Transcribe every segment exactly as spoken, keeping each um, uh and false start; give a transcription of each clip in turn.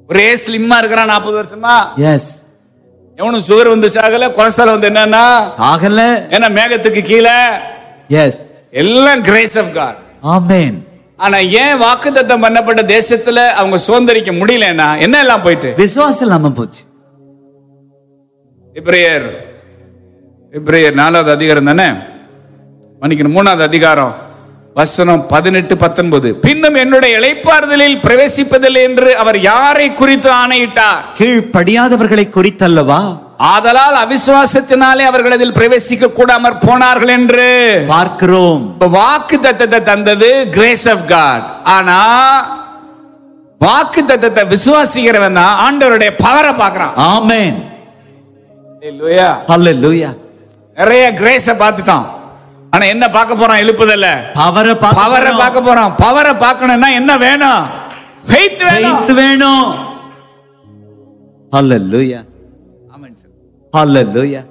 ஒரே ஸ்லிம்மா இருக்கிறான் நாற்பது வருஷமா. எஸ். எவனும் சுகர் வந்து சாகல, கொலஸ்ட்ரால் வந்து என்னன்னா ஆகல. ஏன்னா மேகத்துக்கு கீழே. எஸ். எல்லாம் கிரேஸ் ஆஃப் காட். ஆமென். ஆனா ஏன் வாக்குத்தத்தம் பண்ணப்பட்ட தேசத்துல அவங்க சுதந்திரிக்க முடியலன்னா என்ன எல்லாம் போயிட்டு? விசுவாசம் இல்லாம போச்சு. எபிரேயர் எபிரேயர் நாலாவது அதிகாரம் தானே, மன்னிக்கணும் மூணாவது அதிகாரம் வசனம் பதினெட்டு பத்தொன்பது. பின்னும் என்னுடைய இளைப்பாறுதலில் பிரவேசிப்பதில்லை என்று அவர் யாரை குறித்து ஆணையிட்டார்? கீழ்ப்படியாதவர்களை குறித்தல்லவா? ஆதலால் அவிசுவாசத்தினாலே அவர்கள் அதில் பிரவேசிக்க கூடாமற் போனார்கள் என்று பார்க்கிறோம். வாக்கு தத்தத்தை தந்தது கிரேஸ் ஆஃப் காட். ஆனா வாக்கு தத்தத்தை விசுவாசிக்கிறவன் தான் ஆண்டவருடைய பவரை பார்க்கறான். ஆமென். ஹalleluya. ஹalleluya. நிறைய கிரேஸை பார்த்துட்டான். ஆனா என்ன பார்க்க போறான்? எழுப்புதல்ல, பவரை பவரை பார்க்க போறான். பவரை பார்க்கணும்னா என்ன வேணும்? ஃபெய்த் வேணும். ஃபெய்த் வேணும். ஹalleluya. ஆமென் சார். ஹalleluya.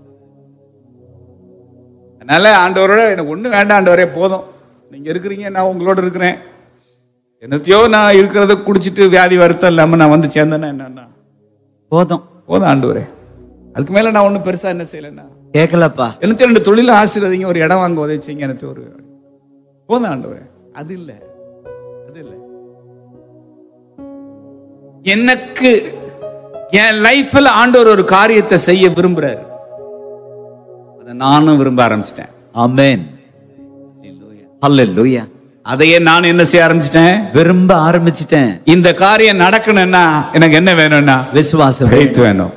அதனால ஆண்டவரோட எனக்கு ஒண்ணு வேண்டாம், ஆண்டவரே போதும், நீங்க இருக்கிறீங்க, நான் உங்களோட இருக்கிறேன். என்னத்தையோ நான் இருக்கிறத குடிச்சிட்டு வியாதி வருத்தம் இல்லாம நான் வந்து சேர்ந்தேன்னா என்னன்னா போதும் போதும் ஆண்டவரே. அதுக்கு மேல நான் ஒன்னும் பெருசா என்ன செய்யலன்னா கேட்கலப்பா. எனக்கு ரெண்டு தொழில ஆசீர்வதிங்க, ஒரு இடம் வாங்க உதவிச்சிங்க, எனக்கு ஒரு போதும் ஆண்டவரே. அது இல்ல, அது இல்ல. எனக்கு என் லைஃப்ல ஆண்டவர் ஒரு காரியத்தை செய்ய விரும்புறாரு, அதை நானும் விரும்ப ஆரம்பிச்சிட்டேன். ஆமென். ஹalleluya. அதையே நான் என்ன செய்ய ஆரம்பிச்சிட்டேன்? விரும்ப ஆரம்பிச்சிட்டேன். இந்த காரியம் நடக்கணும்னா எனக்கு என்ன வேணும்னா விசுவாசம் faith வேணும்.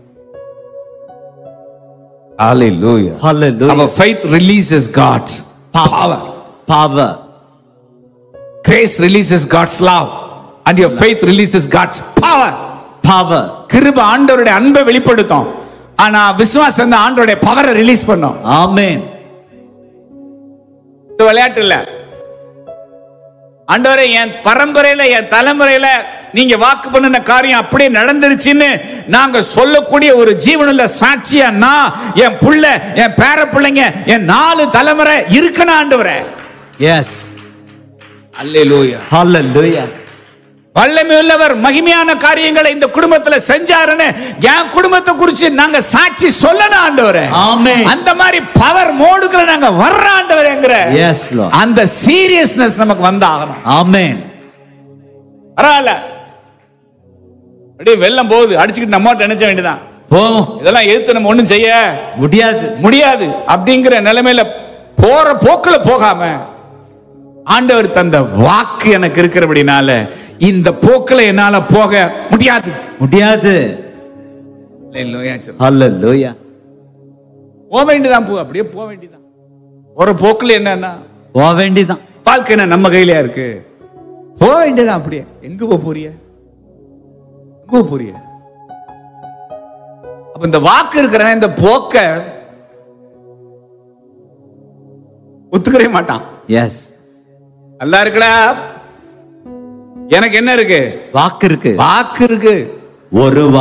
Hallelujah. Hallelujah. Our faith releases God's power. Power. Grace releases God's love. And your faith releases God's power. Power. கிருபை ஆண்டவருடைய அன்பை வெளிப்படுத்தும். ஆனா விசுவாசம் தான் ஆண்டவருடைய பவரை ரிலீஸ் பண்ணும். ஆமென். இது விளையாட்டு இல்ல. ஆண்டவரே என் பரம்பரையில என் தலைமுறையில நீங்க வாக்கு பண்ணின காரியம் அப்படியே நடந்துருச்சுன்னு நாங்க சொல்லக்கூடிய ஒரு ஜீவனுள்ள சாட்சியா நான், என் புள்ள, என் பேர பிள்ளைங்க, என் நாலு தலைமுறை இருக்கணும் ஆண்டவரே. எஸ். அல்லேலூயா. ஹalleluya. வல்லமை உள்ளவர் மகிமையான காரியங்களை இந்த குடும்பத்துல செஞ்சாருன்னு என் குடும்பத்தை குறித்து நாங்க சாட்சி சொல்லணும் ஆண்டவரே. ஆமென். அந்த மாதிரி பவர் மோடுக்குள்ள நாங்க வர்ற ஆண்டவரேங்கற எஸ் லார்ட். அந்த சீரியஸ்னஸ் நமக்கு வந்தாகணும். ஆமென். பரவாயில்ல, அப்படியே வெள்ளம் போகுது அடிச்சுக்கிட்டு நம்ம நினைச்ச வேண்டியதான், போவோம், இதெல்லாம் எதிர்த்து நம்ம ஒண்ணும் செய்ய முடியாது முடியாது அப்படிங்கிற நிலைமையில போற போக்குல போகாம ஆண்டவர் தந்த வாக்கு எனக்கு இருக்கிறபடினால இந்த போக்குல என்னால போக முடியாது முடியாது. ஹalleluya. போக வேண்டியதான், போ அப்படியே போக வேண்டியதான். ஒரு போக்குல என்னன்னா போக வேண்டியதான். வாழ்க்கை என்ன நம்ம கையில இருக்கு, போக வேண்டியதான். அப்படியே எங்க போக போறிய, எங்க போக போறிய? அப்ப இந்த வாக்கு இருக்கிற இந்த போக்க ஒத்துக்கவே மாட்டான். எஸ். நல்லா இருக்குடா, எனக்கு என்ன இருக்கு? வாக்கு இருக்கு. வாக்கு இருக்கு. ஒரு